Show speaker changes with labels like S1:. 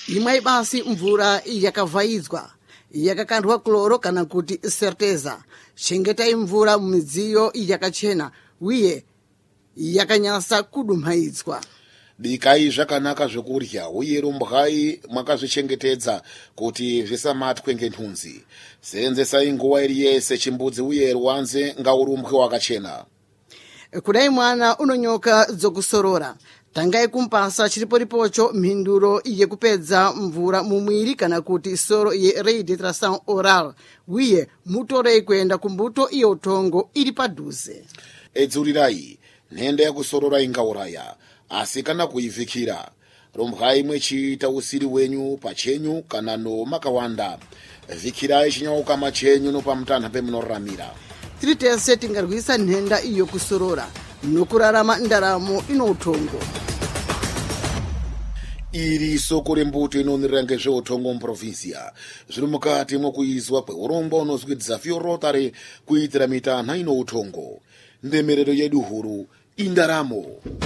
S1: imwe basi mvura yakavhaidzwa yakakandwa kloro kana kuti certeza. Chengetai mvura mumidziyo yakachena uye yakanyasa kudumhaidzwa.
S2: Bikai zvakanaka zvekurya uye rumbwai mwakazvichengetedza kuti zvisamatwe ngenhunzi. Seenzesai nguva iri yese chimbudzi uye rwanze ngaurumbwe wakachena.
S1: Kudai mwana unonyoka dzokusorora, tangai kumpasa chiriporipocho mhinduro yekupedza mvura mumwiri kana kuti soro ye rehydratation oral uye mutorei kuenda kumbuto iyo utongo iri padhuze.
S2: Edzurirai nhenda yakusorora ingauraya, asi kana kuivhikira rumbwai mwechiita usiri wenyu pachenyu kana makawanda. Vhikirai chinyaukama chenyu nopamutanha pemunoramira.
S1: Tiri tese tingarwisa nhenda iyo kusorora nokurarama ndaramo ino utongo.
S2: Iri soko rembuto inoonera ngezveutongo muprovinsia zviri mukati mokuizwa kweurongwa unozwi Desafio Rotary kuitira mitanha ino utongo. Ndemerero yedu huru indaramo.